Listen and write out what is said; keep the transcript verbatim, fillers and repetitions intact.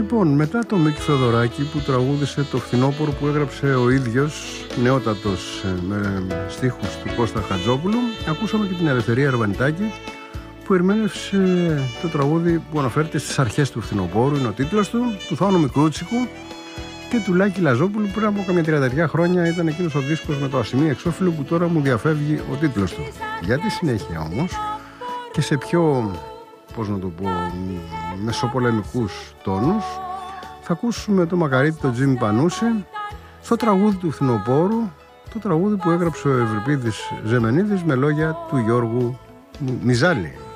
Λοιπόν, μετά το Μίκη Θοδωράκη που τραγούδισε το Φθινόπωρο που έγραψε ο ίδιος, νεότατος, με στίχους του Κώστα Χατζόπουλου, ακούσαμε και την Ελευθερία Αρβανιτάκη που ερμήνευσε το τραγούδι που αναφέρεται στις αρχές του Φθινοπόρου, είναι ο τίτλος του, του Θάνου Μικρούτσικου και του Λάκη Λαζόπουλου. Πριν από καμιά τριανταριά χρόνια ήταν εκείνος ο δίσκος με το Ασημί Εξώφυλλο που τώρα μου διαφεύγει ο τίτλος του. Για τη συνέχεια όμως και σε πιο, πώς να το πω, μεσοπολεμικούς τόνους, θα ακούσουμε το Μακαρίτη, το Τζίμι Πανούση, στο τραγούδι του Φθινοπόρου, το τραγούδι που έγραψε ο Ευρυπίδης Ζεμενίδης με λόγια του Γιώργου Μιζάλη.